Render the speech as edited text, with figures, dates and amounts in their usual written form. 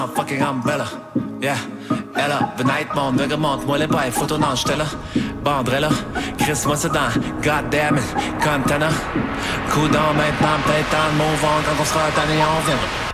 fucking Umbrella, yeah. Ella, Benightmond, Vegamont, moi les bails, photo non, j'étais là. Bandrella, Chris, moi c'est dans Goddammit, Container. Coup d'en maintenant, peut-être dans le move on quand on sera tanné, on viendra.